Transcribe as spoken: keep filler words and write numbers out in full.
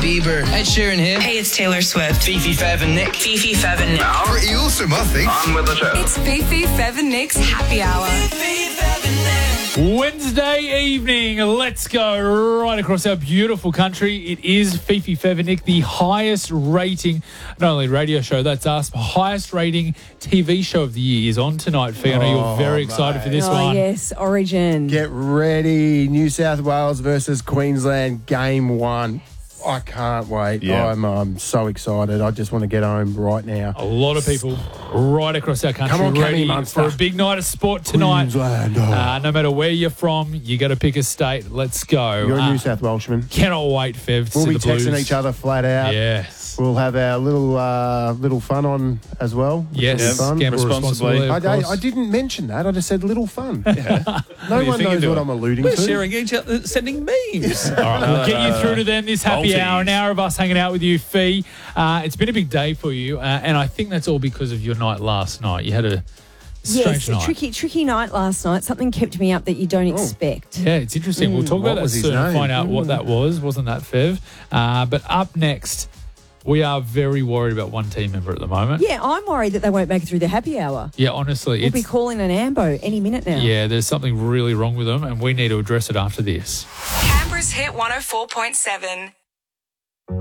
Bieber. Ed Sheeran here. Hey, it's Taylor Swift. Fifi, Fev and Nick. Fifi, Fev and Nick. Pretty awesome, I think. On with the show. It's Fifi, Fev and Nick's Happy Hour. Wednesday evening, let's go right across our beautiful country. It is Fifi, Fev and Nick, the highest rating, not only radio show, that's us, but highest rating T V show of the year is on tonight. Fee, I know you're very excited for this Oh, one. yes, Origin. Get ready. New South Wales versus Queensland, game one. I can't wait. Yeah. I'm, I'm so excited. I just want to get home right now. A lot of people right across our country Come on, ready Cammy Munster. for a big night of sport tonight. Queensland, oh. Uh, no matter where you're from, you got to pick a state. Let's go. You're a Uh, New South Welshman. Cannot wait, Fev, to We'll see be the Blues. texting each other flat out. Yes. We'll have our little uh, little fun on as well. which Yes, will be fun. gamble Responsibly. responsibly. I, of I, course. I didn't mention that. I just said little fun. What No do you one think you're knows what doing? I'm alluding We're to. sharing each other, sending memes. All right, we'll get you through to them this happy Maltese. hour, an hour of us hanging out with you, Fee. Uh, it's been a big day for you, uh, and I think that's all because of your night last night. You had a strange Yes, a night. tricky, tricky night last night. Something kept me up that you don't expect. Yeah, it's interesting. We'll talk what about that was his soon and name? find out what that was. Wasn't that Fev? Uh, but up next, we are very worried about one team member at the moment. Yeah, I'm worried that they won't make it through the happy hour. Yeah, honestly, We'll be it's calling an ambo any minute now. yeah. There's something really wrong with them, and we need to address it after this. Canberra's Hit one oh four point seven.